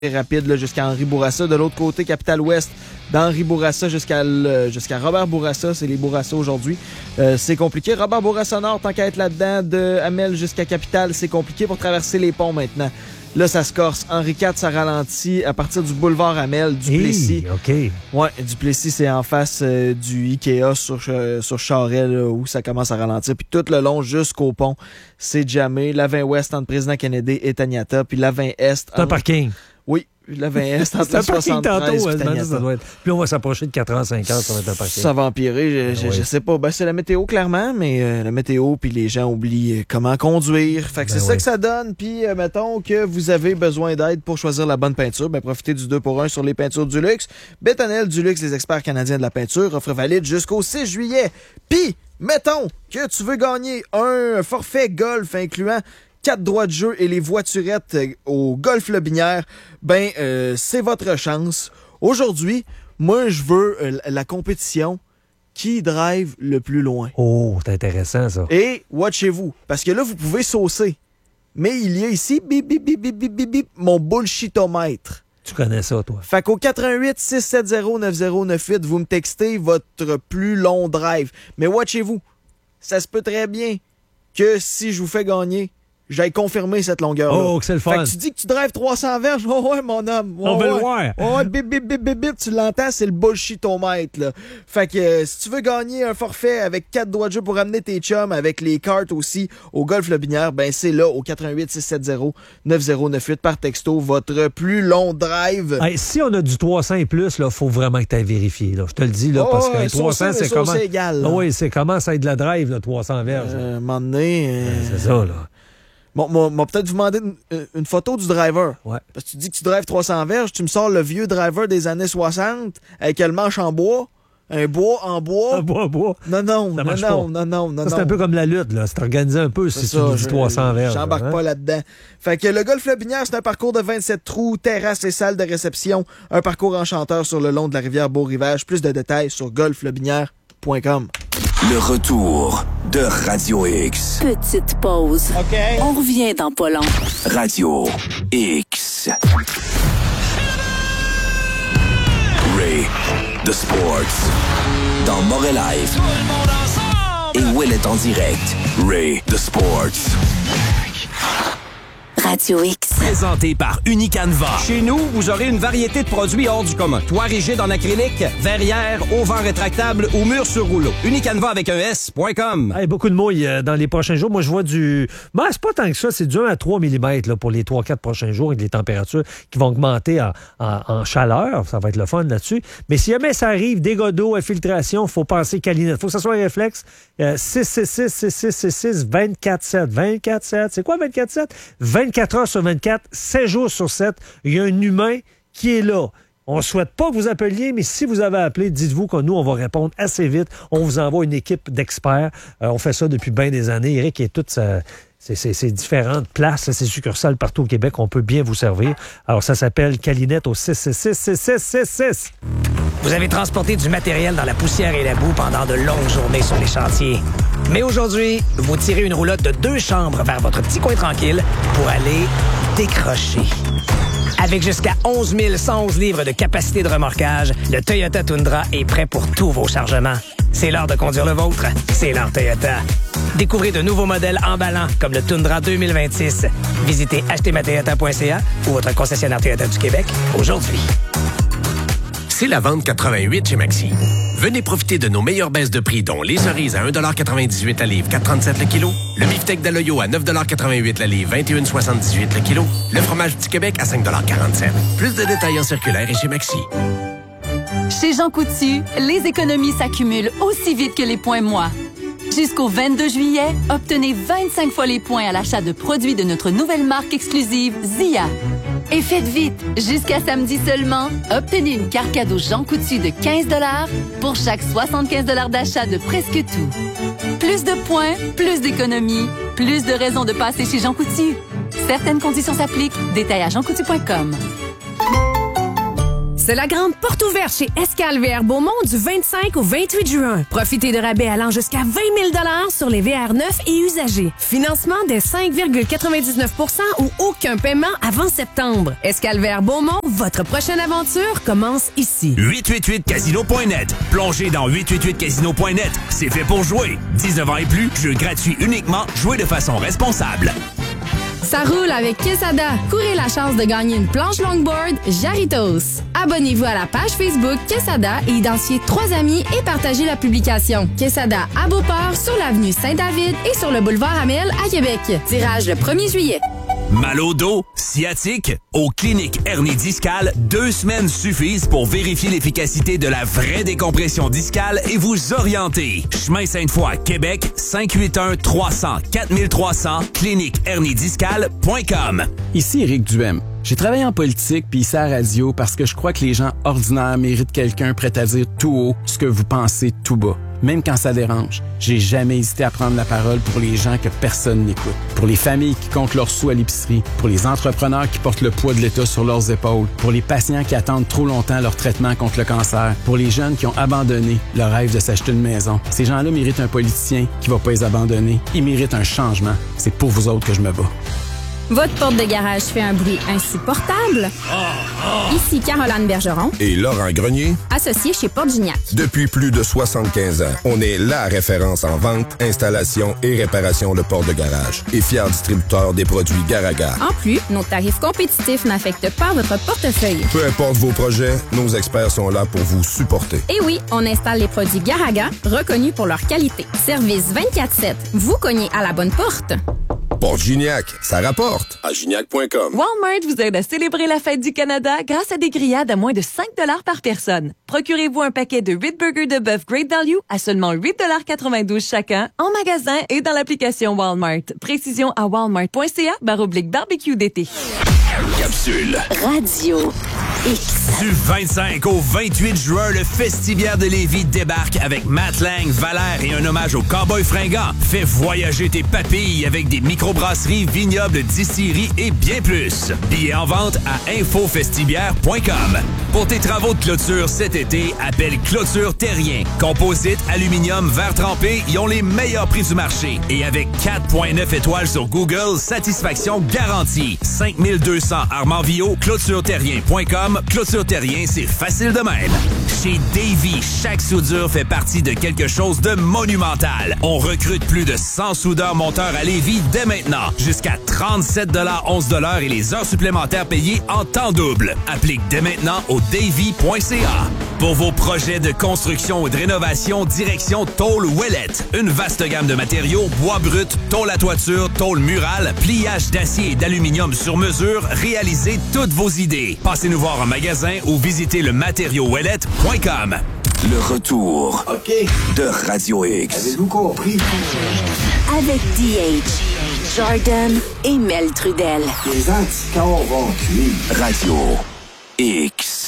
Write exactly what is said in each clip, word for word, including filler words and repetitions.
rapide là, jusqu'à Henri Bourassa. De l'autre côté, Capitale-Ouest, d'Henri Bourassa jusqu'à, le, jusqu'à Robert Bourassa. C'est les Bourassa aujourd'hui. Euh, c'est compliqué. Robert Bourassa-Nord, tant qu'à être là-dedans, de Hamel jusqu'à Capitale, c'est compliqué pour traverser les ponts maintenant. Là, ça se corse. Henri quatre, ça ralentit à partir du boulevard Hamel, du Plessis. Hey, OK. Ouais, du Plessis, c'est en face euh, du Ikea sur, euh, sur Charest, là, où ça commence à ralentir. Puis tout le long jusqu'au pont, c'est jamais. La vingt Ouest entre Président Kennedy et Taniata. Puis la vingt Est... C'est un en... parking. Oui, la vingt Est entre c'est un parking soixante-treize tantôt. et Taniata. Ça doit être... Puis on va s'approcher de quatre heures cinquante, ça va être un parking. Ça va empirer, je, je, oui. je sais pas. Ben, c'est la météo, clairement, mais euh, la météo, puis les gens oublient comment conduire. Fait que Ben c'est oui. ça que ça donne. Puis, euh, mettons que vous avez besoin d'aide pour choisir la bonne peinture. Ben, profitez du deux pour un sur les peintures du luxe. Bétonnel du luxe, les experts canadiens de la peinture, offre valide jusqu'au six juillet. Puis, mettons que tu veux gagner un forfait golf incluant quatre droits de jeu et les voiturettes au Golf Lobinière, ben, euh, c'est votre chance. Aujourd'hui, moi, je veux euh, la compétition qui drive le plus loin. Oh, c'est intéressant, ça. Et, watchez-vous, parce que là, vous pouvez saucer. Mais il y a ici, bip, bip, bip, bip, bip, bip, bip, mon bullshitomètre. Tu connais ça, toi. Fait qu'au quatre un huit, six sept zéro, neuf zéro neuf huit, vous me textez votre plus long drive. Mais watchez-vous, ça se peut très bien que si je vous fais gagner, j'aille confirmer cette longueur-là. Oh, que c'est le fun. Fait que tu dis que tu drives trois cents verges. Oh ouais, mon homme. Oh, On veut ouais. le voir. Oh ouais, bip, bip, bip, bip, bip. Tu l'entends, c'est le bullshitomètre, là. Fait que euh, si tu veux gagner un forfait avec quatre doigts de jeu pour amener tes chums, avec les cartes aussi au Golf Lobinière, ben c'est là, au quatre un huit, six sept zéro, neuf zéro neuf huit, par texto, votre plus long drive. Hey, si on a du trois cents et plus, il faut vraiment que tu ailles vérifier. Là. Je te le dis, là, parce Oh, que ouais, trois cents, saucer, c'est mais comment... saucer égal, là. Ah oui, c'est comment ça être de la drive, là, trois cents verges. Euh, un moment donné... euh, Ouais, c'est ça, là. Bon, moi, moi peut-être vous demander une, une photo du driver. Ouais. Parce que tu dis que tu drives trois cents verges, tu me sors le vieux driver des années soixante avec le manche en bois, un bois en bois. Ah, bois, bois. Non, non, Ça non, marche non, pas. non, non, non, Ça, c'est non. un peu comme la lutte, là. C'est organisé un peu si C'est tu ça, nous dis je- trois cents verges. J'embarque hein? pas là-dedans. Fait que le Golf Lobinière, c'est un parcours de vingt-sept trous, terrasse et salle de réception. Un parcours enchanteur sur le long de la rivière Beau-Rivage. Plus de détails sur golf lobinière point com. Le retour de Radio X. Petite pause. OK. On revient dans pas long. Radio X. Ray, The Sports. Dans Montréal Live. Et Will est en direct. Ray, The Sports. Radio X. Présenté par Unicanva. Chez nous, vous aurez une variété de produits hors du commun. Toit rigide en acrylique, verrière, auvent rétractable ou mur sur rouleau. Unicanva avec un S point com. Hey, beaucoup de mouilles euh, dans les prochains jours. Moi, je vois du... Ben, c'est pas tant que ça. C'est du un à trois millimètres là, pour les trois quatre prochains jours avec les températures qui vont augmenter en, en, en chaleur. Ça va être le fun là-dessus. Mais si jamais ça arrive, dégâts d'eau, infiltration, il faut penser Calinette. Il faut que ça soit un réflexe. Euh, six six six, six six six six, vingt-quatre sept. vingt-quatre sept. C'est quoi vingt-quatre sept? vingt-quatre heures sur vingt-quatre, sept jours sur sept. Il y a un humain qui est là. On ne souhaite pas que vous appeliez, mais si vous avez appelé, dites-vous que nous, on va répondre assez vite. On vous envoie une équipe d'experts. Euh, on fait ça depuis bien des années. Eric et toutes sa- ses, ses- ses différentes places, ses succursales partout au Québec, on peut bien vous servir. Alors, ça s'appelle Calinette au six six six, six six six six. Vous avez transporté du matériel dans la poussière et la boue pendant de longues journées sur les chantiers. Mais aujourd'hui, vous tirez une roulotte de deux chambres vers votre petit coin tranquille pour aller décrocher. Avec jusqu'à onze mille cent onze livres de capacité de remorquage, le Toyota Tundra est prêt pour tous vos chargements. C'est l'heure de conduire le vôtre. C'est l'heure Toyota. Découvrez de nouveaux modèles emballants comme le Tundra deux mille vingt-six. Visitez acheter ma toyota point c a ou votre concessionnaire Toyota du Québec aujourd'hui. C'est la vente quatre-vingt-huit chez Maxi. Venez profiter de nos meilleures baisses de prix, dont les cerises à un dollar quatre-vingt-dix-huit la livre, quatre trente-sept le kilo. Le beefsteak d'Aloyo à neuf dollars quatre-vingt-huit la livre, vingt et un soixante-dix-huit le kilo. Le fromage du Québec à cinq dollars quarante-sept. Plus de détails en circulaire et chez Maxi. Chez Jean Coutu, les économies s'accumulent aussi vite que les points moi. Jusqu'au vingt-deux juillet, obtenez vingt-cinq fois les points à l'achat de produits de notre nouvelle marque exclusive Zia. Et faites vite! Jusqu'à samedi seulement, obtenez une carte cadeau Jean Coutu de quinze dollars pour chaque soixante-quinze dollars d'achat de presque tout. Plus de points, plus d'économies, plus de raisons de passer chez Jean Coutu. Certaines conditions s'appliquent. Détails à jean coutu point com. C'est la grande porte ouverte chez Escale V R Beaumont du vingt-cinq au vingt-huit juin. Profitez de rabais allant jusqu'à vingt mille dollars sur les V R neufs et usagés. Financement dès cinq virgule quatre-vingt-dix-neuf pour cent ou aucun paiement avant septembre. Escale V R Beaumont, votre prochaine aventure commence ici. huit cent quatre-vingt-huit casino point net. Plongez dans huit cent quatre-vingt-huit casino point net. C'est fait pour jouer. dix-neuf ans et plus, jeu gratuit uniquement, jouez de façon responsable. Ça roule avec Quesada. Courez la chance de gagner une planche longboard Jarritos. Abonnez-vous à la page Facebook Quesada et identifiez trois amis et partagez la publication. Quesada à Beauport, sur l'avenue Saint-David et sur le boulevard Amel à Québec. Tirage le premier juillet. Mal au dos, sciatique, aux cliniques hernie discale, deux semaines suffisent pour vérifier l'efficacité de la vraie décompression discale et vous orienter. Chemin Sainte-Foy, Québec, cinq huit un trois cents quatre trois cents, clinique hernie discale point com. Ici Éric Duhem. J'ai travaillé en politique puis ici à la radio parce que je crois que les gens ordinaires méritent quelqu'un prêt à dire tout haut ce que vous pensez tout bas. Même quand ça dérange, j'ai jamais hésité à prendre la parole pour les gens que personne n'écoute. Pour les familles qui comptent leurs sous à l'épicerie, pour les entrepreneurs qui portent le poids de l'État sur leurs épaules, pour les patients qui attendent trop longtemps leur traitement contre le cancer, pour les jeunes qui ont abandonné leur rêve de s'acheter une maison. Ces gens-là méritent un politicien qui va pas les abandonner. Ils méritent un changement. C'est pour vous autres que je me bats. Votre porte de garage fait un bruit insupportable? Ici Caroline Bergeron et Laurent Grenier, associés chez Porte Gignac. Depuis plus de soixante-quinze ans, on est la référence en vente, installation et réparation de portes de garage et fier distributeur des produits Garaga. En plus, nos tarifs compétitifs n'affectent pas votre portefeuille. Peu importe vos projets, nos experts sont là pour vous supporter. Et oui, on installe les produits Garaga, reconnus pour leur qualité. Service vingt-quatre sept. Vous cognez à la bonne porte. Porte Gignac, ça rapporte. À gignac point com. Walmart vous aide à célébrer la fête du Canada grâce à des grillades à moins de cinq dollars par personne. Procurez-vous un paquet de huit burgers de bœuf Great Value à seulement huit quatre-vingt-douze chacun en magasin et dans l'application Walmart. Précision à walmart.ca baroblique barbecue d'été. Capsule. Radio X. Du vingt-cinq au vingt-huit juin, le Festivière de Lévis débarque avec Matt Lang, Valère et un hommage aux cowboys fringants. Fais voyager tes papilles avec des microbrasseries, vignobles, distilleries et bien plus. Billets en vente à info festivière point com. Pour tes travaux de clôture cet été, appelle Clôture Terrien. Composite, aluminium, verre trempé, ils ont les meilleurs prix du marché. Et avec quatre virgule neuf étoiles sur Google, satisfaction garantie. cinq mille deux cents Armand Villot, clôture terrien point com. Clôture Terrien, c'est facile de même. Chez Davy, chaque soudure fait partie de quelque chose de monumental. On recrute plus de cent soudeurs monteurs à Lévis dès maintenant. Jusqu'à trente-sept onze et les heures supplémentaires payées en temps double. Applique dès maintenant au davy point c a. Pour vos projets de construction ou de rénovation, direction Tôle Ouellette. Une vaste gamme de matériaux, bois brut, tôle à toiture, tôle murale, pliage d'acier et d'aluminium sur mesure, réalisez toutes vos idées. Passez nous voir en magasin ou visitez le matériau ouellette point com. Le retour okay. de Radio X. Avez-vous compris? Avec D H, Jordan et Mel Trudel. Les anticorps vont cuire. Radio X.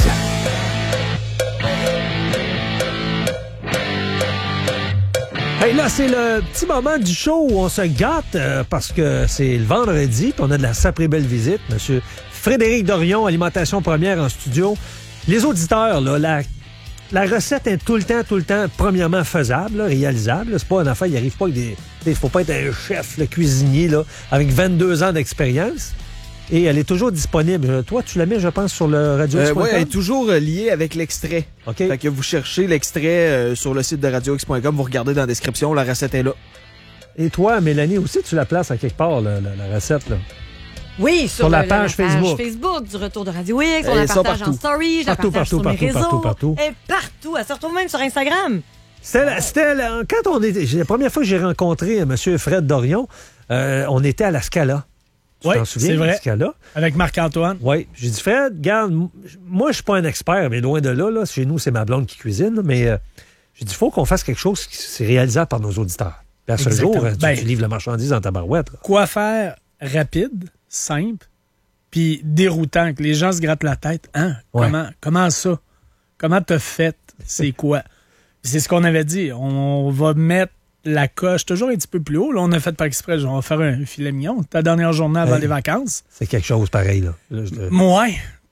Hey, là, c'est le petit moment du show où on se gâte euh, parce que c'est le vendredi, puis on a de la sacrée belle visite. Monsieur Frédéric Dorion, Alimentation Première en studio. Les auditeurs, là, la, la recette est tout le temps, tout le temps, premièrement faisable, là, réalisable. Là. C'est pas une affaire, il arrive pas avec des... Il faut pas être un chef, le cuisinier, là, avec vingt-deux ans d'expérience. Et elle est toujours disponible. Toi, tu la mets, je pense, sur le radio X point com? Euh, oui, elle est toujours liée avec l'extrait. OK. Fait que vous cherchez l'extrait euh, sur le site de radio x point com, vous regardez dans la description, la recette est là. Et toi, Mélanie, aussi, tu la places à quelque part, la, la, la recette, là? Oui, sur, sur la, le, page, la page Facebook. Facebook du Retour de Radio X. On Et la partage partout. en story, je la Partout, partage partout, sur mes partout, réseaux. partout, partout. Et partout. Elle se retrouve même sur Instagram. C'était, c'était quand on était, la première fois que j'ai rencontré M. Fred Dorion, euh, on était à la Scala. Oui, c'est vrai. Scala? Avec Marc-Antoine. Oui. J'ai dit, Fred, regarde, moi, je suis pas un expert, mais loin de là, là chez nous, c'est ma blonde qui cuisine, mais euh, j'ai dit, il faut qu'on fasse quelque chose qui c'est réalisable par nos auditeurs. Puis à ce Exactement. jour, tu, ben, tu livres la marchandise dans ta barouette. Là. Quoi faire rapide, simple, puis déroutant, que les gens se grattent la tête. Hein? Ouais. Comment, comment ça? Comment t'as fait? C'est quoi? C'est ce qu'on avait dit. On va mettre la coche toujours un petit peu plus haut. Là, on a fait par exprès, on va faire un filet mignon. Ta dernière journée avant hey, les vacances. C'est quelque chose pareil. Là. Là, je... Ouais.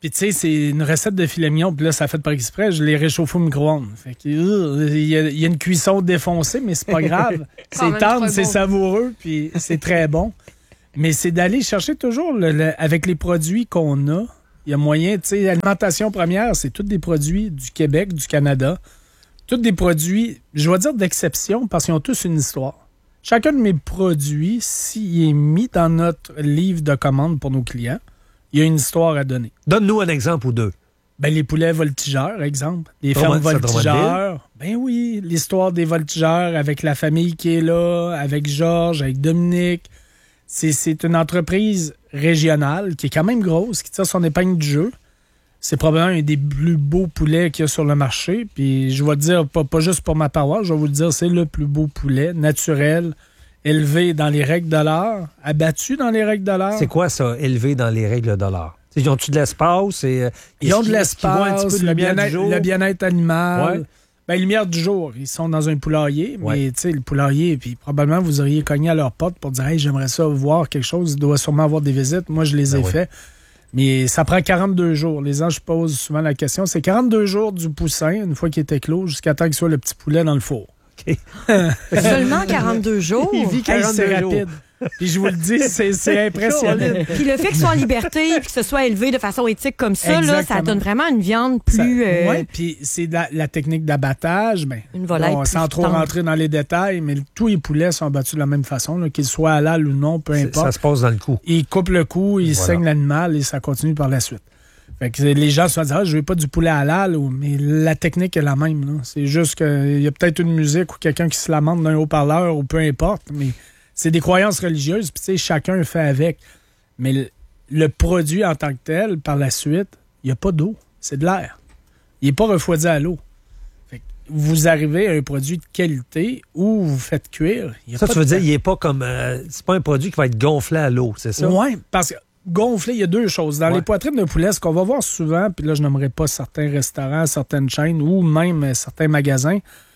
Puis, tu sais, c'est une recette de filet mignon, puis là, ça fait par exprès, je l'ai réchauffé au micro-ondes. Fait que, euh, il y, a, il y a une cuisson défoncée, mais c'est pas grave. C'est tendre, c'est savoureux, puis c'est très bon. Mais c'est d'aller chercher toujours, le, le, avec les produits qu'on a, il y a moyen, tu sais, l'alimentation première, c'est tous des produits du Québec, du Canada. Tous des produits, je vais dire d'exception, parce qu'ils ont tous une histoire. Chacun de mes produits, s'il est mis dans notre livre de commande pour nos clients, il y a une histoire à donner. Donne-nous un exemple ou deux. Ben, les poulets voltigeurs, exemple. Les fermes voltigeurs. Ben oui, l'histoire des voltigeurs avec la famille qui est là, avec Georges, avec Dominique. C'est, c'est une entreprise régionale qui est quand même grosse, qui tire son épingle du jeu. C'est probablement un des plus beaux poulets qu'il y a sur le marché. Puis je vais te dire, pas, pas juste pour ma paroisse, je vais vous le dire, c'est le plus beau poulet naturel, élevé dans les règles de l'art, abattu dans les règles de l'art. C'est quoi ça, élevé dans les règles de l'art? Ils ont-tu de l'espace? Et, euh, ils ont de l'espace, un petit peu de le, lumière bien-être, du jour? le bien-être animal. Ouais. Ben, lumière du jour. Ils sont dans un poulailler, Ouais. mais tu sais, le poulailler, puis probablement vous auriez cogné à leur porte pour dire, hey, j'aimerais ça voir quelque chose. Il doit sûrement avoir des visites. Moi, je les ai Ben fait. Mais ça prend quarante-deux jours. Les gens, je pose souvent la question. C'est quarante-deux jours du poussin, une fois qu'il est éclos, jusqu'à temps qu'il soit le petit poulet dans le four. Okay. Seulement quarante-deux jours? Il vit quarante-deux c'est rapide. Puis je vous le dis, c'est, c'est impressionnant. Puis le fait qu'il soit en liberté puis que ce soit élevé de façon éthique comme ça, là, ça donne vraiment une viande plus... Euh... Oui, puis c'est la, la technique d'abattage. Ben, une volaille bon, plus sans trop tendre. rentrer dans les détails, mais tous les poulets sont abattus de la même façon, là, qu'ils soient halal ou non, peu importe. Ça se passe dans le cou. Ils coupent le cou, ils voilà. saignent l'animal et ça continue par la suite. Fait que les gens se disent, ah, je veux pas du poulet halal, mais la technique est la même. Là. C'est juste qu'il y a peut-être une musique ou quelqu'un qui se lamente d'un haut-parleur ou peu importe, mais c'est des croyances religieuses, puis tu sais, chacun fait avec. Mais le, le produit en tant que tel, par la suite, il n'y a pas d'eau, c'est de l'air. Il n'est pas refroidi à l'eau. Fait que vous arrivez à un produit de qualité où vous faites cuire. Y a ça, pas tu veux de dire, temps. il n'est pas comme... Euh, c'est pas un produit qui va être gonflé à l'eau, c'est ça? Oui, parce que gonflé, il y a deux choses. Dans ouais. les poitrines de poulet, ce qu'on va voir souvent, puis là, je nommerai pas certains restaurants, certaines chaînes ou même euh, certains magasins,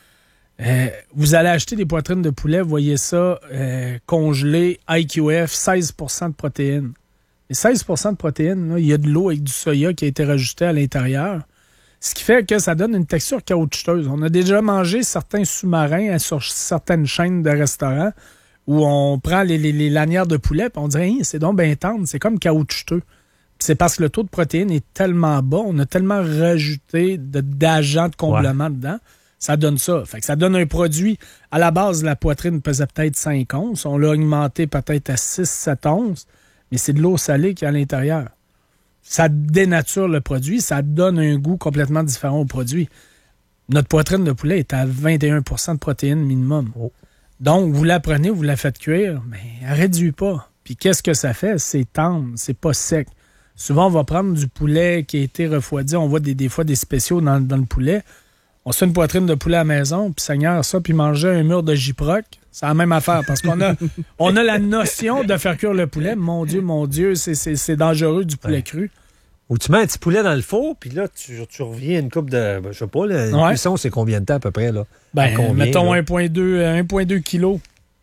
euh, vous allez acheter des poitrines de poulet, vous voyez ça, euh, congelé, I Q F, seize pour cent de protéines. Et seize pour cent de protéines, là, il y a de l'eau avec du soya qui a été rajouté à l'intérieur, ce qui fait que ça donne une texture caoutchouteuse. On a déjà mangé certains sous-marins sur certaines chaînes de restaurants où on prend les, les, les lanières de poulet et on dirait hey, c'est donc bien tendre, c'est comme caoutchouteux. Puis c'est parce que le taux de protéines est tellement bas, on a tellement rajouté de, d'agents de comblement ouais. dedans, ça donne ça. Fait que ça donne un produit, à la base, la poitrine pesait peut-être cinq onces, on l'a augmenté peut-être à six sept onces, mais c'est de l'eau salée qui est à l'intérieur. Ça dénature le produit, ça donne un goût complètement différent au produit. Notre poitrine de poulet est à vingt et un pour cent de protéines minimum. Oh. Donc, vous la prenez, vous la faites cuire, mais elle réduit pas. Puis qu'est-ce que ça fait? C'est tendre, c'est pas sec. Souvent, on va prendre du poulet qui a été refroidi. On voit des, des fois des spéciaux dans, dans le poulet. On se fait une poitrine de poulet à la maison, puis Seigneur, ça, puis manger un mur de Gyproc, c'est la même affaire. Parce qu'on a, on a la notion de faire cuire le poulet. Mon Dieu, mon Dieu, c'est, c'est, c'est dangereux du poulet ouais. cru. Ou tu mets un petit poulet dans le four, puis là, tu, tu reviens une coupe de... Ben, je sais pas, la ouais. cuisson, c'est combien de temps à peu près? Là? Ben, combien, mettons là? un virgule deux kilos.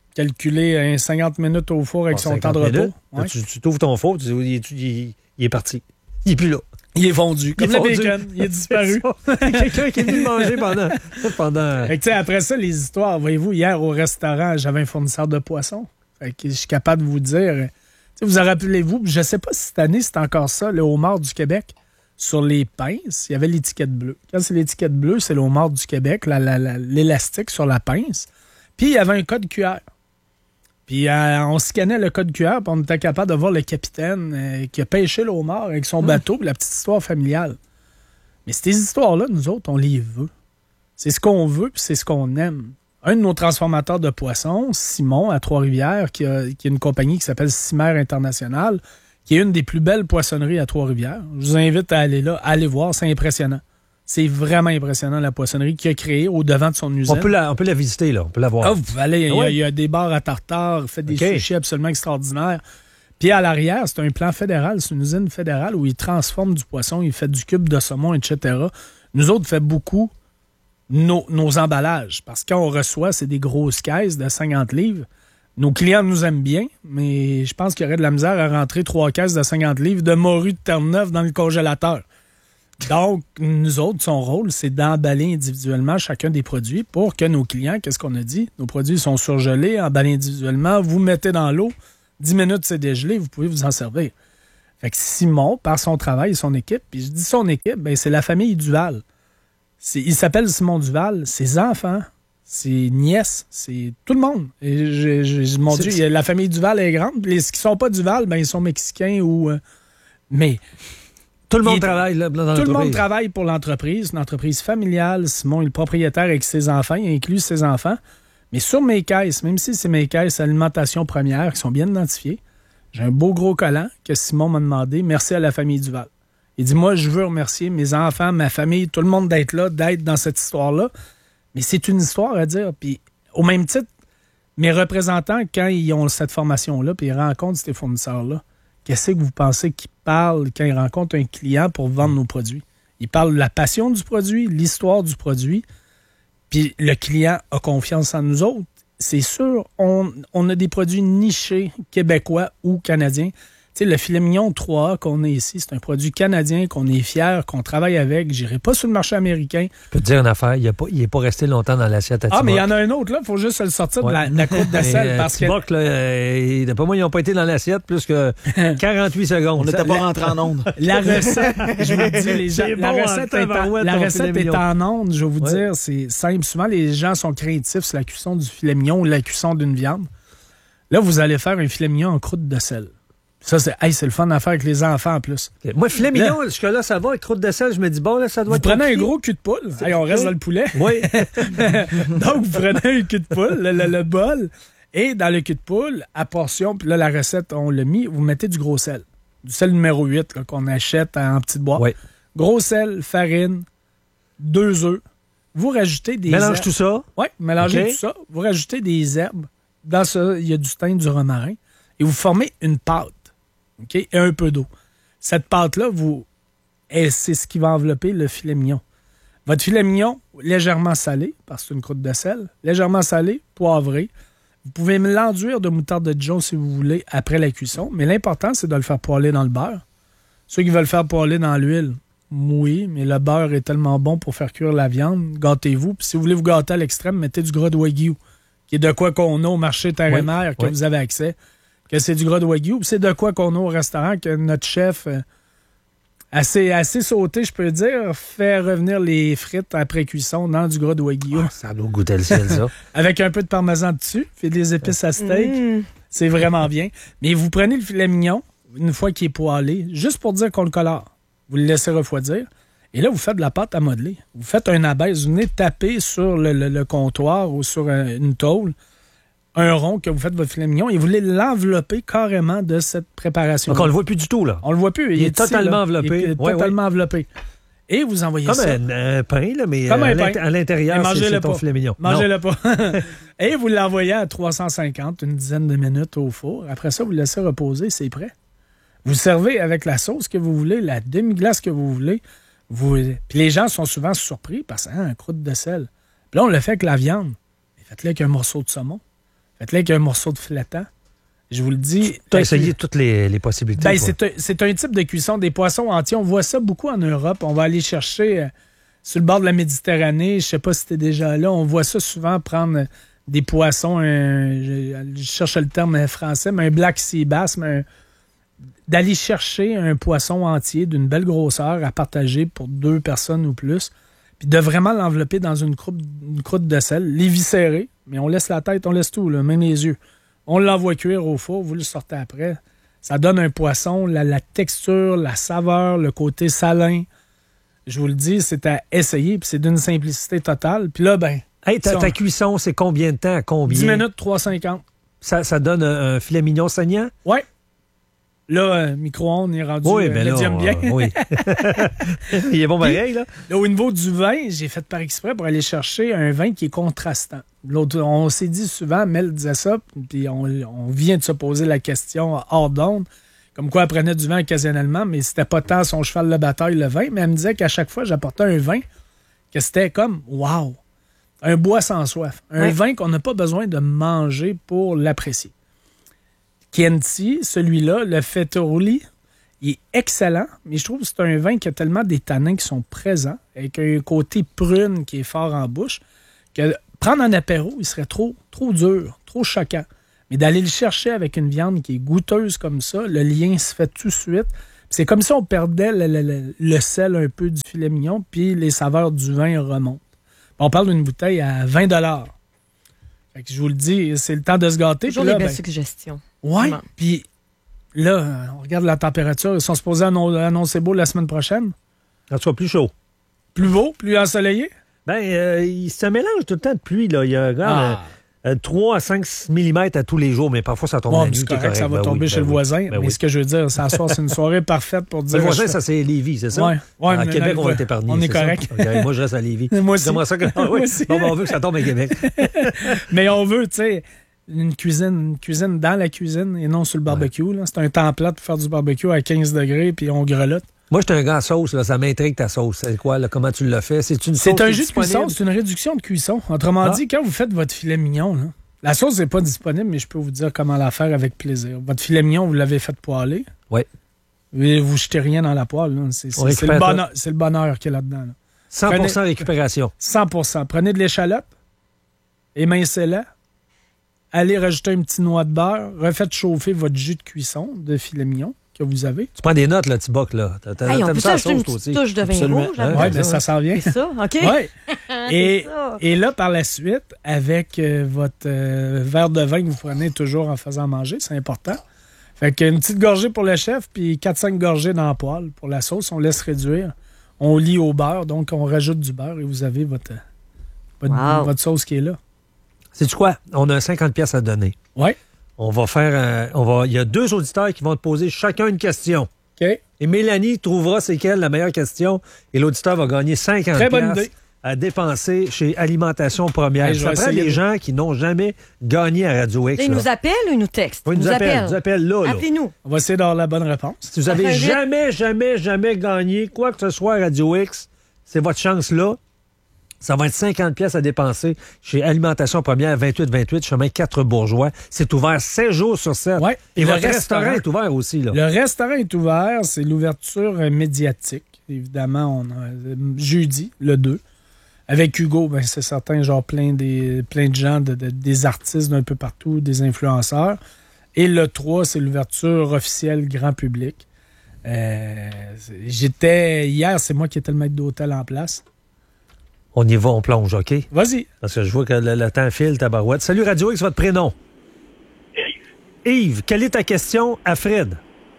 Calculé cinquante minutes au four avec bon, son temps de repos. Ouais. Tu, tu t'ouvres ton four, tu dis, il, il, il est parti. Il est plus là. Il est fondu. Comme il est le fondu. bacon. Il est disparu. Quelqu'un qui est venu manger pendant... pendant... Fait que, après ça, les histoires. Voyez-vous, hier au restaurant, j'avais un fournisseur de poissons. Fait que je suis capable de vous dire... Vous en rappelez-vous, je ne sais pas si cette année, c'est encore ça, le homard du Québec. Sur les pinces, il y avait l'étiquette bleue. Quand c'est l'étiquette bleue, c'est le homard du Québec, la, la, la, l'élastique sur la pince. Puis il y avait un code Q R. Puis euh, on scannait le code Q R, puis on était capable de voir le capitaine euh, qui a pêché le homard avec son bateau, puis la petite histoire familiale. Mais ces histoires-là, nous autres, on les veut. C'est ce qu'on veut, puis c'est ce qu'on aime. Un de nos transformateurs de poissons, Simon, à Trois-Rivières, qui a, qui a une compagnie qui s'appelle Cimer International, qui est une des plus belles poissonneries à Trois-Rivières. Je vous invite à aller là, à aller voir, c'est impressionnant. C'est vraiment impressionnant, la poissonnerie qu'il a créée au devant de son usine. On peut la, on peut la visiter, là. On peut la voir. Ah, vous pouvez aller. Il, ah ouais? y a, il y a des bars à tartare, il fait des okay. sushis absolument extraordinaires. Puis à l'arrière, c'est un plan fédéral, c'est une usine fédérale où il transforme du poisson, il fait du cube de saumon, et cetera. Nous autres, on fait beaucoup nos, nos emballages. Parce que quand on reçoit, c'est des grosses caisses de cinquante livres. Nos clients nous aiment bien, mais je pense qu'il y aurait de la misère à rentrer trois caisses de cinquante livres de morue de Terre-Neuve dans le congélateur. Donc, nous autres, son rôle, c'est d'emballer individuellement chacun des produits pour que nos clients, qu'est-ce qu'on a dit? Nos produits sont surgelés, emballés individuellement, vous mettez dans l'eau, dix minutes, c'est dégelé, vous pouvez vous en servir. Fait que Simon, par son travail et son équipe, puis je dis son équipe, ben c'est la famille Duval. C'est, il s'appelle Simon Duval, ses enfants, ses nièces, c'est tout le monde. Et je, je, mon Dieu, c'est... la famille Duval est grande. Les qui sont pas Duval, ben ils sont mexicains ou... Euh, mais... Tout le monde travaille là, dans l'entreprise. Tout le monde travaille pour l'entreprise, une entreprise familiale. Simon est le propriétaire avec ses enfants, il inclut ses enfants. Mais sur mes caisses, même si c'est mes caisses alimentation première qui sont bien identifiées, j'ai un beau gros collant que Simon m'a demandé. Merci à la famille Duval. Il dit, moi, je veux remercier mes enfants, ma famille, tout le monde d'être là, d'être dans cette histoire-là. Mais c'est une histoire à dire. Puis, au même titre, mes représentants, quand ils ont cette formation-là, puis ils rencontrent ces fournisseurs-là, qu'est-ce que vous pensez qu'ils parlent quand ils rencontrent un client pour vendre nos produits? Ils parlent de la passion du produit, l'histoire du produit, puis le client a confiance en nous autres. C'est sûr, on, on a des produits nichés, québécois ou canadiens. Tu sais, le filet mignon trois A qu'on a ici, c'est un produit canadien qu'on est fier, qu'on travaille avec. J'irai pas sur le marché américain. Je peux te dire une affaire, il n'est pas resté longtemps dans l'assiette à Tiboc. Ah, mais il y en a un autre, là. Il faut juste le sortir ouais. de, la, de la croûte de sel. Euh, parce Tiboc, que... là, euh, d'après moi, ils n'ont pas été dans l'assiette plus que quarante-huit secondes. On n'était pas rentré en onde. La recette, je vous le dis, les gens, la bon recette, est, en, la recette est en onde, je vais vous ouais. dire, c'est simple. Souvent, les gens sont craintifs sur la cuisson du filet mignon ou la cuisson d'une viande. Là, vous allez faire un filet mignon en croûte de sel. Ça, c'est, hey, c'est le fun à faire avec les enfants en plus. Okay. Moi, filet mignon, jusque-là, ça va. Avec croûte de sel, je me dis, bon, là, ça doit vous être. Vous prenez un gros cul de poule. Hey, on reste dans le poulet. Oui. Donc, vous prenez un cul de poule, le, le, le bol, et dans le cul de poule, à portion, puis là, la recette, on l'a mis, vous mettez du gros sel. Du sel numéro huit, là, qu'on achète en petites boîtes. Oui. Gros sel, farine, deux œufs. Vous rajoutez des Mélange herbes. tout ça. Oui, mélangez okay. tout ça. Vous rajoutez des herbes. Dans ça, il y a du thym, du romarin. Et vous formez une pâte. OK? Et un peu d'eau. Cette pâte-là, vous, c'est ce qui va envelopper le filet mignon. Votre filet mignon, légèrement salé, parce que c'est une croûte de sel, légèrement salé, poivré. Vous pouvez l'enduire de moutarde de Dijon si vous voulez après la cuisson, mais l'important, c'est de le faire poêler dans le beurre. Ceux qui veulent le faire poêler dans l'huile, oui, mais le beurre est tellement bon pour faire cuire la viande. Gâtez-vous. Puis si vous voulez vous gâter à l'extrême, mettez du gras de Wagyu, qui est de quoi qu'on a au marché terre et mer, que oui. vous avez accès. Que c'est du gras de Wagyu, c'est de quoi qu'on a au restaurant, que notre chef, euh, assez, assez sauté, je peux dire, fait revenir les frites après cuisson dans du gras de Wagyu. Oh, ça doit goûter le ciel, ça. Avec un peu de parmesan dessus, fait des épices à steak. Mm. C'est vraiment bien. Mais vous prenez le filet mignon, une fois qu'il est poêlé, juste pour dire qu'on le colore. Vous le laissez refroidir. Et là, vous faites de la pâte à modeler. Vous faites un abaisse, vous venez taper sur le, le, le comptoir ou sur un, une tôle, un rond que vous faites votre filet mignon et vous voulez l'envelopper carrément de cette préparation. Donc, on le voit plus du tout, là. On le voit plus. Il, il est, est totalement ici, enveloppé. Il est ouais, totalement ouais. enveloppé. Et vous envoyez Comme ça. Comme un, un pain, là, mais Comme à, un pain. à l'intérieur, c'est, c'est ton pas. filet mignon. Mangez-le pas. Et vous l'envoyez à trois cent cinquante, une dizaine de minutes au four. Après ça, vous le laissez reposer, c'est prêt. Vous servez avec la sauce que vous voulez, la demi-glace que vous voulez. Vous... Puis les gens sont souvent surpris parce que, hein, un croûte de sel. Puis là, on le fait avec la viande. Faites-le avec un morceau de saumon. Faites-le avec un morceau de filetant. Je vous le dis. Tu as essayé toutes les, les possibilités. Ben, c'est, un, c'est un type de cuisson des poissons entiers. On voit ça beaucoup en Europe. On va aller chercher euh, sur le bord de la Méditerranée. Je sais pas si tu es déjà là. On voit ça souvent prendre des poissons. Un, je, je cherche le terme français, mais un black sea bass. Mais un, d'aller chercher un poisson entier d'une belle grosseur à partager pour deux personnes ou plus. Puis de vraiment l'envelopper dans une croûte, une croûte de sel, l'éviscérer, mais on laisse la tête, on laisse tout, là, même les yeux. On l'envoie cuire au four, vous le sortez après. Ça donne un poisson, la, la texture, la saveur, le côté salin. Je vous le dis, c'est à essayer, puis c'est d'une simplicité totale. Puis là, ben... Hey, ta, ta cuisson, c'est combien de temps? À combien? dix minutes, trois cinquante. Ça, ça donne un, un filet mignon saignant? Oui. Là, euh, micro-ondes, il est rendu oui, euh, ben médium là, bien. Oui. Il est bon pareil, là. Là, au niveau du vin, j'ai fait par exprès pour aller chercher un vin qui est contrastant. L'autre, on s'est dit souvent, Mel disait ça, puis on, on vient de se poser la question hors d'onde, comme quoi elle prenait du vin occasionnellement, mais c'était pas tant son cheval de bataille, le vin, mais elle me disait qu'à chaque fois, j'apportais un vin, que c'était comme « wow ». Un bois sans soif. Un Ouais. vin qu'on n'a pas besoin de manger pour l'apprécier. Chianti, celui-là, le Fettaroli, il est excellent, mais je trouve que c'est un vin qui a tellement des tanins qui sont présents, avec un côté prune qui est fort en bouche, que prendre un apéro, il serait trop, trop dur, trop choquant. Mais d'aller le chercher avec une viande qui est goûteuse comme ça, le lien se fait tout de suite. C'est comme si on perdait le, le- le- le sel un peu du filet mignon, puis les saveurs du vin remontent. On parle d'une bouteille à vingt dollars. Fait que je vous le dis, c'est le temps de se gâter. Toujours Puis là, des belles ben, suggestions. ouais. Vraiment. Puis là, euh, on regarde la température. Ils sont supposés annon- annoncer beau la semaine prochaine. Ça soit plus chaud. Plus beau, plus ensoleillé? Ben, euh, il se mélange tout le temps de pluie. Là. Il y a regarde, Ah. euh, euh, trois à cinq millimètres à tous les jours, mais parfois ça tombe Bon, la mais nuit. c'est t'es correct, ça va Ben tomber oui, chez ben le oui. voisin. Ben mais oui. ce que je veux dire, ça soir, c'est une soirée parfaite pour dire. Le voisin, ça c'est Lévis, c'est ça? Ouais. Ouais, à mais Québec, là, on va ouais. être épargné. On est c'est ça? correct. Ok, moi, je reste à Lévis. Moi aussi. J'aimerais ça que... Ah, Moi oui? aussi. Bon, ben, on veut que ça tombe à Québec. Mais on veut, tu sais, une cuisine, une cuisine dans la cuisine et non sur le barbecue. là. C'est un temps plat pour faire du barbecue à quinze degrés puis on grelotte. Moi, je suis un gars à sauce, là, ça m'intrigue ta sauce. C'est quoi, là, comment tu l'as fait? C'est une sauce C'est un qui est jus de cuisson, disponible? c'est une réduction de cuisson. Autrement Ah. dit, quand vous faites votre filet mignon, là, la sauce n'est pas disponible, mais je peux vous dire comment la faire avec plaisir. Votre filet mignon, vous l'avez fait poêler. Oui. Et vous ne jetez rien dans la poêle. là. C'est, c'est- On c'est récupère le tout. bonheur, c'est le bonheur qu'il y a là-dedans. là. cent pour cent Prenez- récupération. cent pour cent. Prenez de l'échalote, émincez-la, allez rajouter un petit noix de beurre, refaites chauffer votre jus de cuisson de filet mignon que vous avez. Tu prends des notes, là, Tiboc, là. T'as- t'as- Hey, on t'aimes peut ça, la s'ajouter une sauce, toi petite aussi? touche de vin Absolument. rouge Hein, après. Oui, c'est mais ça s'en vient. C'est ça, OK? Ouais. C'est Et, ça. et là, par la suite, avec euh, votre euh, verre de vin que vous prenez toujours en faisant manger, c'est important. Fait qu'une petite gorgée pour le chef, puis quatre cinq gorgées dans la poêle. Pour la sauce, on laisse réduire. On lie au beurre, donc on rajoute du beurre et vous avez votre, votre, Wow. votre sauce qui est là. Sais-tu quoi? On a cinquante pièces à donner. Oui. On va faire un- on va, il y a deux auditeurs qui vont te poser chacun une question. OK. Et Mélanie trouvera c'est quelle la meilleure question et l'auditeur va gagner cinquante Très bonne piastres idée. à dépenser chez Alimentation Première. Hey, je Ça vais prend essayer les de- gens qui n'ont jamais gagné à Radio X. Il là. nous appelle ou il nous texte? Oui, il nous appelle. Il nous appelle là, là. Appelez-nous. On va essayer d'avoir la bonne réponse. Si vous avez Ça fait vite. jamais, jamais, jamais gagné quoi que ce soit à Radio X, c'est votre chance là. Ça va être cinquante pièces à dépenser chez Alimentation Première, vingt-huit vingt-huit, chemin quatre Bourgeois. C'est ouvert sept jours sur sept. Ouais. Et Le votre restaurant, restaurant est ouvert aussi. Là. Le restaurant est ouvert, c'est l'ouverture euh, médiatique. Évidemment, on a euh, jeudi, le deux. Avec Hugo, ben, c'est certain, genre plein, des, plein de gens, de- de- des artistes d'un peu partout, des influenceurs. Et le trois, c'est l'ouverture officielle grand public. Euh, c'est- j'étais, hier, c'est moi qui étais le maître d'hôtel en place. On y va, on plonge, OK? Vas-y. Parce que je vois que le, le temps file, tabarouette. Salut Radio X, votre prénom? Yves. Yves, quelle est ta question à Fred?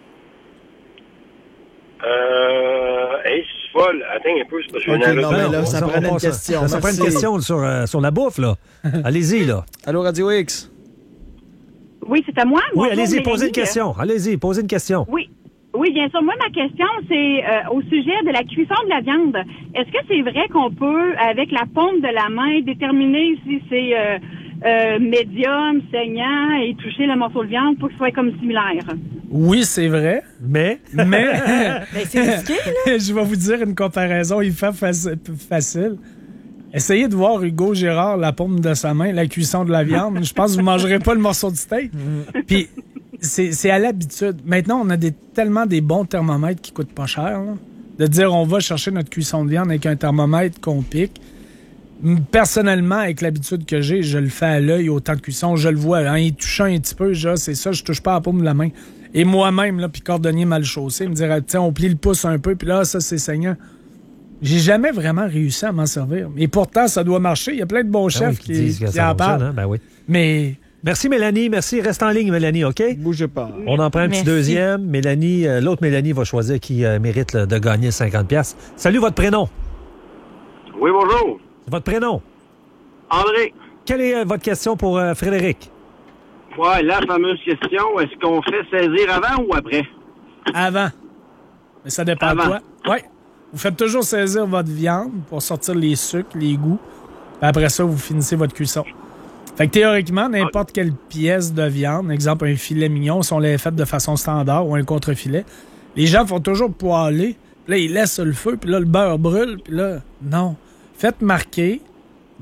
Euh. Hey, c'est folle. Attends un peu, c'est parce que Ok, j'ai une non, mais là, ça on- prend on une passe- question. Ça, ça prend une Merci. question sur, euh, sur la bouffe, là. Allez-y, là. Allô, Radio X? Oui, c'est à moi. Oui, Bonjour, allez-y, posez Mélanie. une question. Allez-y, posez une question. Oui. Oui, bien sûr. Moi, ma question, c'est euh, au sujet de la cuisson de la viande. Est-ce que c'est vrai qu'on peut, avec la paume de la main, déterminer si c'est euh, euh, médium, saignant et toucher le morceau de viande pour que ce soit comme similaire? Oui, c'est vrai. Mais. Mais. Ben, c'est risqué, là. Je vais vous dire une comparaison hyper faci- facile. Essayez de voir Hugo Gérard, la paume de sa main, la cuisson de la viande. Je pense que vous ne mangerez pas le morceau de steak. Puis, c'est c'est à l'habitude. Maintenant, on a des, tellement des bons thermomètres qui coûtent pas cher. là. De dire, on va chercher notre cuisson de viande avec un thermomètre qu'on pique. Personnellement, avec l'habitude que j'ai, je le fais à l'œil au temps de cuisson. Je le vois. En y touchant un petit peu, je, c'est ça, je touche pas à la paume de la main. Et moi-même, là, puis cordonnier mal chaussé, me dirait, tiens, on plie le pouce un peu, puis là, ça, c'est saignant. J'ai jamais vraiment réussi à m'en servir. Et pourtant, ça doit marcher. Il y a plein de bons Ah chefs oui, qui, disent que qui ça en fonctionne, parlent. hein? Ben oui. Mais. Merci, Mélanie. Merci. Reste en ligne, Mélanie, OK? Bougez pas. On en prend un petit Merci. deuxième. Mélanie, euh, l'autre Mélanie va choisir qui euh, mérite là, de gagner cinquante pièces. Salut, votre prénom. Oui, bonjour. Votre prénom. André. Quelle est euh, votre question pour euh, Frédéric? Ouais, la fameuse question, est-ce qu'on fait saisir avant ou après? Avant. Mais ça dépend Avant. de quoi. Oui. Vous faites toujours saisir votre viande pour sortir les sucres, les goûts. Puis après ça, vous finissez votre cuisson. Fait que théoriquement, n'importe quelle pièce de viande, exemple un filet mignon, si on l'avait fait de façon standard ou un contre-filet, les gens font toujours poêler. Puis là, ils laissent sur le feu, puis là, le beurre brûle, puis là, non. Faites marquer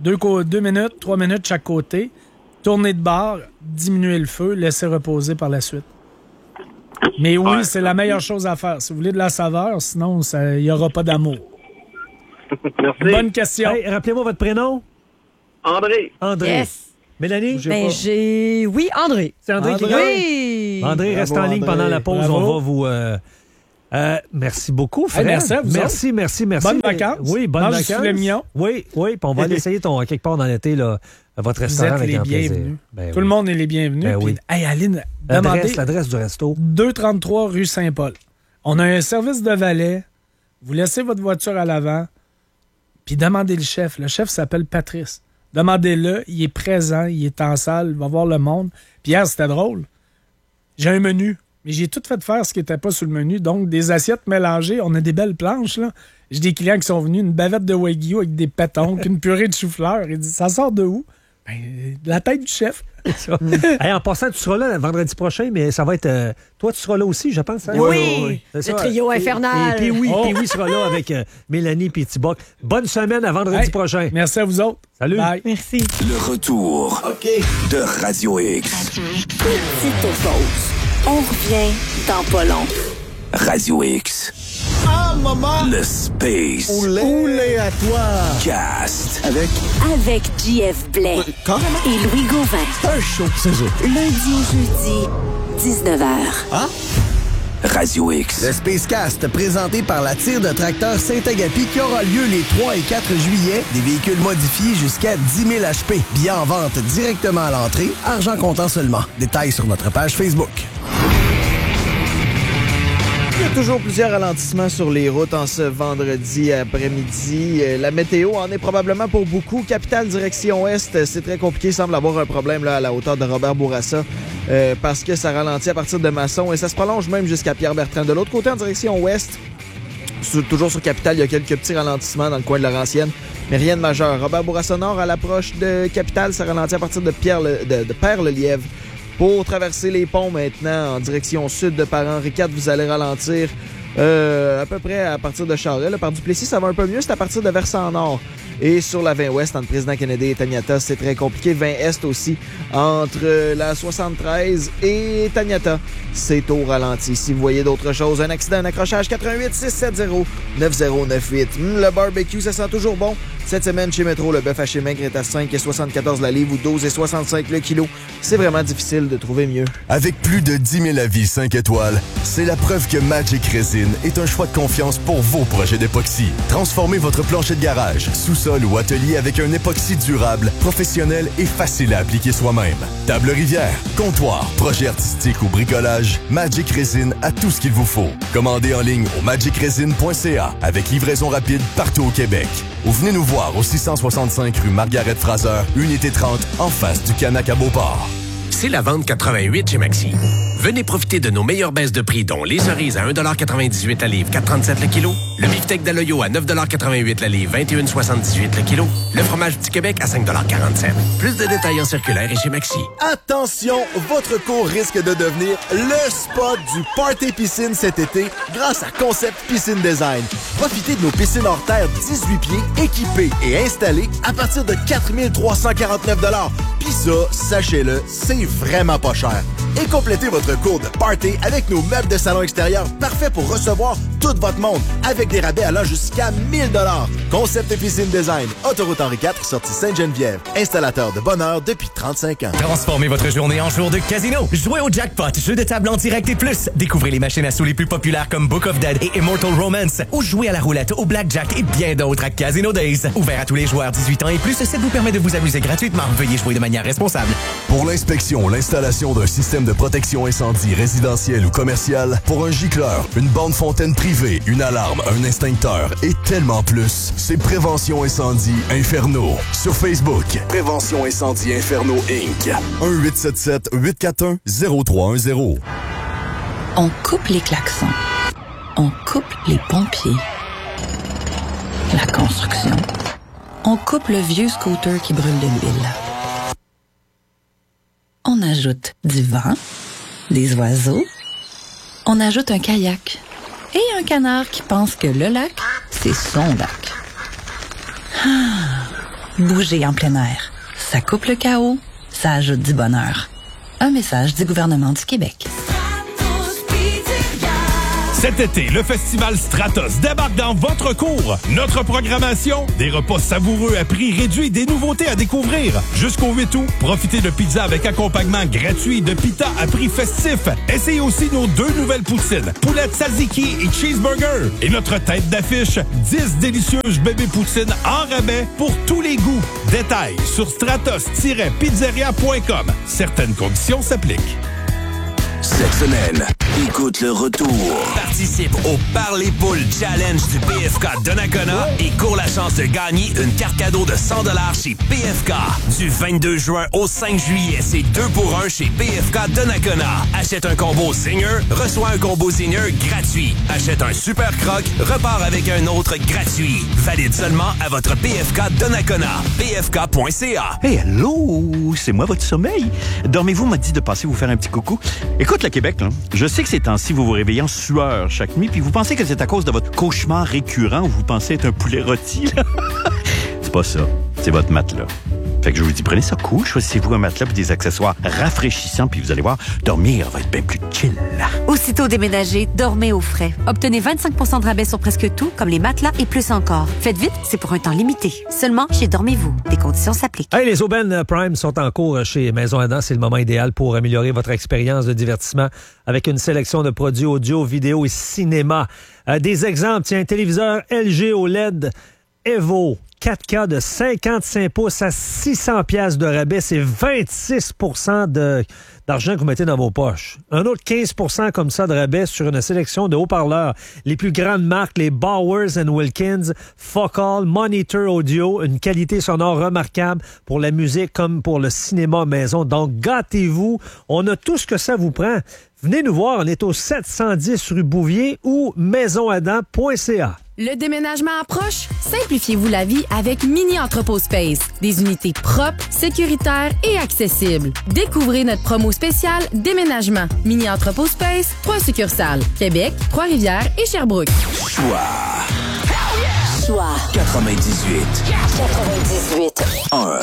Deux, co- deux minutes, trois minutes chaque côté. Tourner de bord, diminuer le feu, laisser reposer par la suite. Mais oui, Ouais. c'est la meilleure chose à faire. Si vous voulez de la saveur, sinon, il n'y aura pas d'amour. Merci. Bonne question. Hey, rappelez-moi votre prénom. André. André. Yes. Mélanie? Ben, j'ai... Oui, André. C'est André, qui André. gagne? Oui. André, reste Bravo, en ligne André. pendant la pause. Bravo. On va vous... euh, euh, merci beaucoup, Fred. Hey, merci à vous Merci, autres. merci, merci. Bonnes vacances. Oui, bonnes Mange du vacances. filet mignon. Oui, oui. Puis on va aller essayer ton, quelque part dans l'été, là, votre Vous restaurant êtes avec les grand plaisir. bienvenus. Ben Tout oui. le monde est les bienvenus. Ben Puis, oui. hey, Aline, L'adresse, demandez l'adresse du resto. deux cent trente-trois rue Saint-Paul. On a un service de valet. Vous laissez votre voiture à l'avant, puis demandez le chef. Le chef s'appelle Patrice. Demandez-le, il est présent, il est en salle, il va voir le monde. Puis hier, c'était drôle. J'ai un menu, mais j'ai tout fait faire ce qui n'était pas sur le menu. Donc, des assiettes mélangées. On a des belles planches, là. J'ai des clients qui sont venus, une bavette de wagyu avec des pétons, une purée de chou-fleur. Ils disent, ça sort de où? Ben, de la tête du chef. Hey, en passant, tu seras là vendredi prochain, mais ça va être... euh, toi, tu seras là aussi, je pense. hein? Oui, oui, oui. C'est Le ça. trio Et- infernal. Et puis oui, Oh. puis oui sera là avec euh, Mélanie et Thibault. Bonne semaine à vendredi Hey, prochain. Merci à vous autres. Salut. Bye. Merci. Le retour de Radio X. Petite pause. On revient dans pas long. Radio X. Ah, maman! Le Space Oulé, Oulé à toi! Cast. Avec Avec J F Blais carrément et Louis Gauvin. un show, c'est ça. Lundi au jeudi, dix-neuf heures. Ah? Radio X. Le Spacecast, présenté par la tire de tracteur Saint-Agapi, qui aura lieu les trois et quatre juillet. Des véhicules modifiés jusqu'à dix mille H P. Billets en vente directement à l'entrée. Argent comptant seulement. Détails sur notre page Facebook. Il y a toujours plusieurs ralentissements sur les routes en ce vendredi après-midi. Euh, La météo en est probablement pour beaucoup. Capitale direction ouest, euh, c'est très compliqué. Il semble avoir un problème là, à la hauteur de Robert Bourassa euh, parce que ça ralentit à partir de Masson et ça se prolonge même jusqu'à Pierre-Bertrand. De l'autre côté, en direction ouest, sur- toujours sur Capitale, il y a quelques petits ralentissements dans le coin de Laurentienne, mais rien de majeur. Robert Bourassa Nord, à l'approche de Capitale, ça ralentit à partir de, Pierre de, de Père-le-Lièvre. Pour traverser les ponts maintenant en direction sud de par Henri quatre, vous allez ralentir euh, à peu près à partir de Charest. Là, par Duplessis, ça va un peu mieux, c'est à partir de Versant-Nord. Et sur la vingt ouest, entre Président Kennedy et Taniata, c'est très compliqué. vingt est aussi, entre la soixante-treize et Taniata, c'est au ralenti. Si vous voyez d'autres choses, un accident, un accrochage, quatre un huit, six sept zéro, neuf zéro neuf huit. Hum, le barbecue, ça sent toujours bon. Cette semaine, chez Métro, le bœuf haché maigre est à cinq et soixante-quatorze la livre ou douze et soixante-cinq le kilo. C'est vraiment difficile de trouver mieux. Avec plus de dix mille avis cinq étoiles, c'est la preuve que Magic Resin est un choix de confiance pour vos projets d'époxy. Transformez votre plancher de garage, sous-sol ou atelier avec un époxy durable, professionnel et facile à appliquer soi-même. Table rivière, comptoir, projet artistique ou bricolage, Magic Resin a tout ce qu'il vous faut. Commandez en ligne au magic resin point c a avec livraison rapide partout au Québec. Ou venez nous voir au six cent soixante-cinq rue Margaret-Fraser, unité trente, en face du Canac à Beauport. C'est la vente quatre-vingt-huit chez Maxi. Venez profiter de nos meilleures baisses de prix, dont les cerises à un dollar quatre-vingt-dix-huit la livre, quatre trente-sept le kilo. Le beefsteak d'Aloyo à neuf dollars quatre-vingt-huit la livre, vingt et un soixante-dix-huit le kilo. Le fromage du Québec à cinq dollars quarante-sept. Plus de détails en circulaire et chez Maxi. Attention, votre cours risque de devenir le spot du party piscine cet été grâce à Concept Piscine Design. Profitez de nos piscines hors terre dix-huit pieds, équipées et installées à partir de quatre mille trois cent quarante-neuf dollars. Puis ça, sachez-le, c'est vraiment pas cher. Et complétez votre cours de party avec nos meubles de salon extérieur parfaits pour recevoir tout votre monde avec des rabais allant jusqu'à mille dollars. Concept Piscine Design, Autoroute Henri quatre, sortie Sainte-Geneviève. Installateur de bonheur depuis trente-cinq ans. Transformez votre journée en jour de casino. Jouez au jackpot, jeu de table en direct et plus. Découvrez les machines à sous les plus populaires comme Book of Dead et Immortal Romance. Ou jouez à la roulette, au blackjack et bien d'autres à Casino Days. Ouvert à tous les joueurs dix-huit ans et plus, ça vous permet de vous amuser gratuitement. Veuillez jouer de manière responsable. Pour l'inspection, l'installation d'un système de protection incendie résidentiel ou commercial, pour un gicleur, une bande fontaine privée, une alarme, un extincteur et tellement plus, c'est Prévention Incendie Inferno. Sur Facebook, Prévention Incendie Inferno Incorporated. un huit sept sept, huit quatre un, zéro trois un zéro. On coupe les klaxons. On coupe les pompiers. La construction. On coupe le vieux scooter qui brûle de l'huile. On ajoute du vent, des oiseaux. On ajoute un kayak et un canard qui pense que le lac, c'est son lac. Ah, Bouger en plein air. Ça coupe le chaos, ça ajoute du bonheur. Un message du gouvernement du Québec. Cet été, le festival Stratos débarque dans votre cour. Notre programmation, des repas savoureux à prix réduit, des nouveautés à découvrir. Jusqu'au huit août, profitez de pizza avec accompagnement gratuit de pita à prix festif. Essayez aussi nos deux nouvelles poutines, poulette tzatziki et cheeseburger. Et notre tête d'affiche, dix délicieuses bébés poutines en rabais pour tous les goûts. Détails sur stratos tiret pizzeria point com. Certaines conditions s'appliquent. Cette semaine, écoute le retour. Participe au Parler Poules Challenge du P F K Donnacona et cours la chance de gagner une carte cadeau de cent dollars chez P F K. Du vingt-deux juin au cinq juillet, c'est deux pour un chez P F K Donnacona. Achète un combo Zinger, reçois un combo Zinger gratuit. Achète un Super Croc, repars avec un autre gratuit. Valide seulement à votre P F K Donnacona. p f k point c a. Hey, allô, c'est moi votre sommeil. Dormez-vous m'a dit de passer vous faire un petit coucou. Écoute, le Québec, là, je sais que ces temps-ci, vous vous réveillez en sueur chaque nuit, puis vous pensez que c'est à cause de votre cauchemar récurrent où vous pensez être un poulet rôti. Là. C'est pas ça. C'est votre matelas. Fait que je vous dis, prenez ça cool, choisissez-vous un matelas et des accessoires rafraîchissants, puis vous allez voir, dormir va être bien plus chill. Aussitôt déménagé, dormez au frais. Obtenez vingt-cinq pour cent de rabais sur presque tout, comme les matelas et plus encore. Faites vite, c'est pour un temps limité. Seulement chez Dormez-vous. Des conditions s'appliquent. Hey, les aubaines Prime sont en cours chez Maison Adam. C'est le moment idéal pour améliorer votre expérience de divertissement avec une sélection de produits audio, vidéo et cinéma. Euh, des exemples, tiens, téléviseur L G O L E D Evo. quatre K de cinquante-cinq pouces à six cents piastres de rabais, c'est vingt-six pour cent de, d'argent que vous mettez dans vos poches. Un autre quinze pour cent comme ça de rabais sur une sélection de haut-parleurs. Les plus grandes marques, les Bowers and Wilkins, Focal, Monitor Audio, une qualité sonore remarquable pour la musique comme pour le cinéma maison. Donc, gâtez-vous. On a tout ce que ça vous prend. Venez nous voir, on est au sept cent dix rue Bouvier ou maison adam point c a. Le déménagement approche? Simplifiez-vous la vie avec Mini Entrepôt Space. Des unités propres, sécuritaires et accessibles. Découvrez notre promo spéciale Déménagement. Mini Entrepôt Space, trois succursales. Québec, Trois-Rivières et Sherbrooke. Choix. Choix. quatre-vingt-dix-huit. quatre-vingt-dix-huit. un.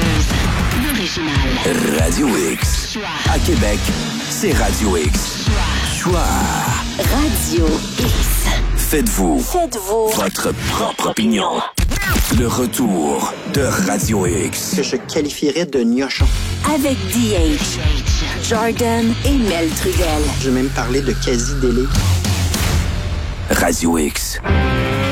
Radio X. À Québec, c'est Radio X. Choix. Radio X. Faites-vous. Faites-vous. Votre propre opinion. Le retour de Radio X. Que je qualifierais de gnochon. Avec D H. Jordan et Mel Trudel. Je vais même parler de quasi-délai. Radio X.